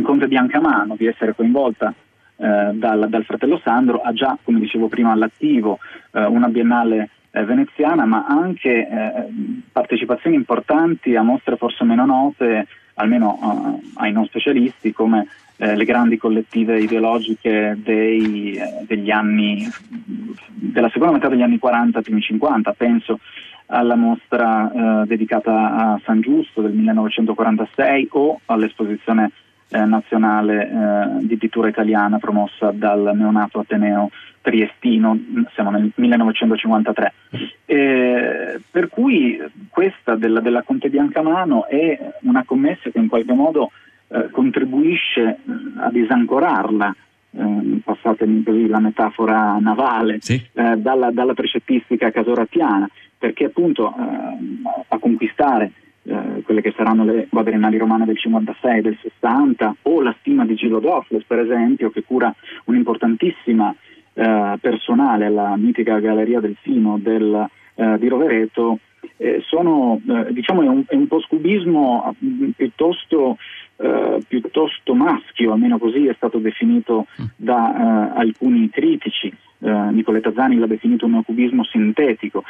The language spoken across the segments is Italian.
conte Biancamano di essere coinvolta dal fratello Sandro. Ha già, come dicevo prima, all'attivo una biennale veneziana, ma anche partecipazioni importanti a mostre forse meno note, almeno ai non specialisti, come le grandi collettive ideologiche degli anni, della seconda metà degli anni 40, primi 50. Penso alla mostra dedicata a San Giusto del 1946 o all'esposizione nazionale di pittura italiana promossa dal neonato Ateneo Triestino, siamo nel 1953. Per cui questa della Conte Biancamano è una commessa che in qualche modo contribuisce a disancorarla, passatemi così la metafora navale, sì, dalla precettistica casoratiana, perché appunto a conquistare quelle che saranno le quadriennali romane del 56, del 60, o la stima di Gillo Dofles, per esempio, che cura un'importantissima personale alla mitica Galleria del Fino di Rovereto, sono diciamo è un post-cubismo piuttosto maschio, almeno così è stato definito da alcuni critici. Nicoletta Zani l'ha definito un neocubismo sintetico,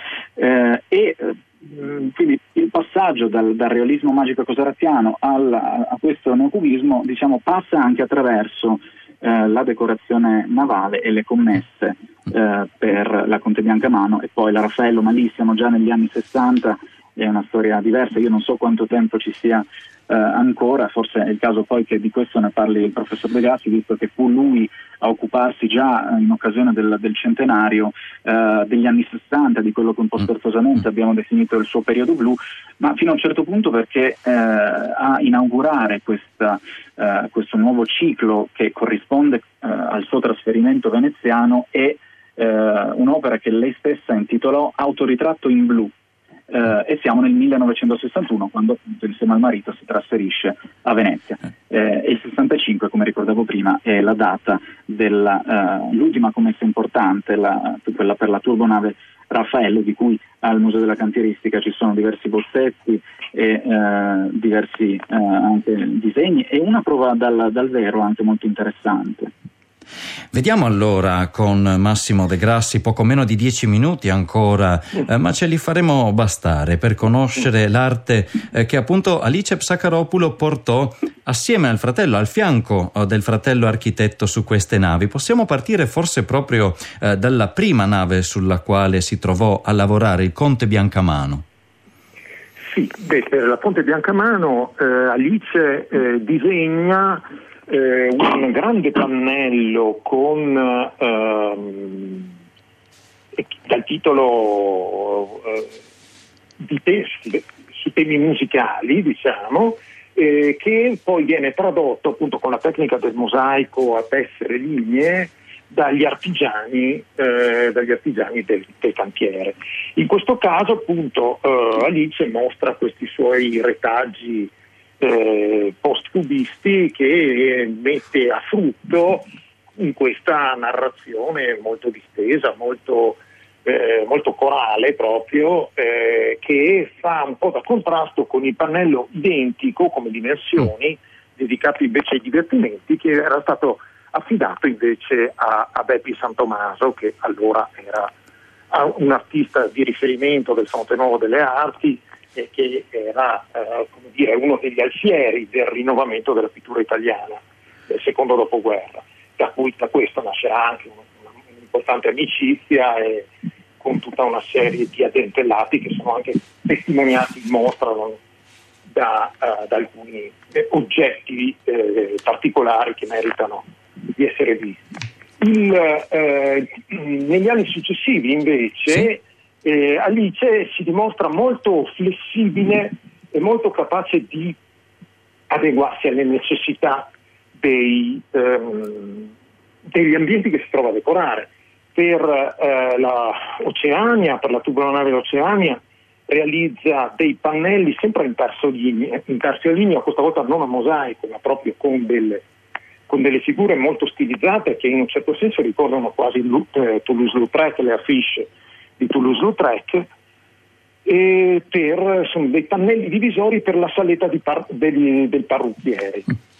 quindi il passaggio dal realismo magico casoratiano a questo neocubismo, diciamo, passa anche attraverso la decorazione navale e le commesse per la Conte Biancamano, e poi la Raffaello, ma lì siamo già negli anni 60, è una storia diversa. Io non so quanto tempo ci sia ancora, forse è il caso poi che di questo ne parli il professor De Grassi, visto che fu lui a occuparsi già in occasione del centenario degli anni 60, di quello che un po' scherzosamente abbiamo definito il suo periodo blu, ma fino a un certo punto, perché a inaugurare questo nuovo ciclo che corrisponde al suo trasferimento veneziano è un'opera che lei stessa intitolò Autoritratto in blu. E siamo nel 1961, quando appunto insieme al marito si trasferisce a Venezia, e il 65, come ricordavo prima, è la data dell'ultima commessa importante, quella per la turbonave Raffaello, di cui al Museo della Cantieristica ci sono diversi bozzetti e diversi anche disegni, e una prova dal vero anche molto interessante. Vediamo allora con Massimo De Grassi, poco meno di 10 minuti ancora, ma ce li faremo bastare per conoscere l'arte che appunto Alice Psacharopoulou portò assieme al fratello, al fianco del fratello architetto, su queste navi. Possiamo partire forse proprio dalla prima nave sulla quale si trovò a lavorare, il Conte Biancamano. Sì, per la Conte Biancamano Alice disegna un grande pannello con dal titolo di testi su temi musicali, diciamo, che poi viene tradotto appunto con la tecnica del mosaico a tessere linee dagli artigiani del cantiere. In questo caso appunto Alice mostra questi suoi retaggi post-cubisti che mette a frutto in questa narrazione molto distesa, molto corale proprio, che fa un po' da contrasto con il pannello identico come dimensioni, dedicato invece ai divertimenti, che era stato affidato invece a Beppi Santomaso, che allora era un artista di riferimento del Fronte Nuovo delle Arti, e che era uno degli alfieri del rinnovamento della pittura italiana del secondo dopoguerra. Da questo nascerà anche un'importante amicizia, e con tutta una serie di addentellati che sono anche testimoniati in mostra da alcuni oggetti particolari che meritano di essere visti. Negli anni successivi invece sì, Alice si dimostra molto flessibile e molto capace di adeguarsi alle necessità degli ambienti che si trova a decorare. Per la turbonave Oceania realizza dei pannelli sempre in terzolineo, questa volta non a mosaico, ma proprio con delle figure molto stilizzate che in un certo senso ricordano quasi Toulouse-Lautrec, le affiche di Toulouse-Lautrec, e sono dei pannelli divisori per la saletta del parrucchiere.